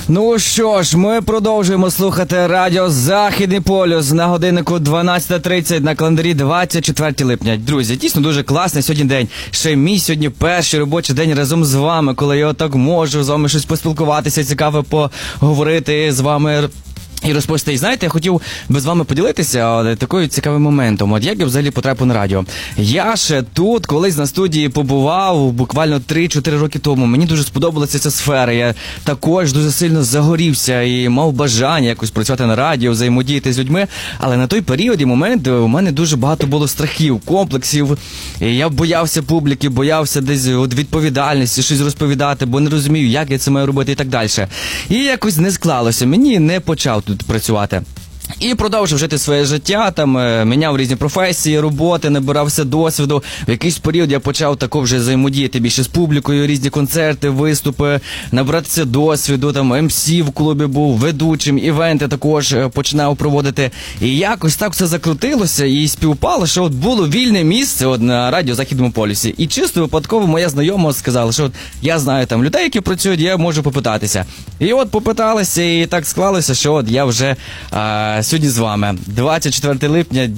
Ну що ж, ми продовжуємо слухати радіо «Західний полюс» на годиннику 12:30 на календарі 24 липня. Друзі, дійсно дуже класний сьогодні день. Ще мій сьогодні перший робочий день разом з вами, коли я так можу з вами щось поспілкуватися, цікаво поговорити з вами. І розповісти. І знаєте, я хотів би з вами поділитися таким цікавим моментом. От як я взагалі потрапив на радіо. Я ще тут колись на студії побував буквально 3-4 роки тому. Мені дуже сподобалася ця сфера. Я також дуже сильно загорівся і мав бажання якось працювати на радіо, взаємодіяти з людьми. Але на той період і момент у мене дуже багато було страхів, комплексів. І я боявся публіки, боявся десь від відповідальності, щось розповідати, бо не розумів, як я це маю робити і так далі. І якось не склалося. Мені не почав тут працювати. І продовжив жити своє життя, там міняв різні професії, роботи, набирався досвіду. В якийсь період я почав також вже взаємодіяти більше з публікою, різні концерти, виступи, набратися досвіду, там МС в клубі був, ведучим, івенти також починав проводити. І якось так все закрутилося і співпало, що от було вільне місце от на радіо «Західному полюсі». І чисто випадково моя знайома сказала, що от я знаю там людей, які працюють, я можу попитатися. І от попиталися, і так склалося, що от я вже сьогодні з вами. 24 липня.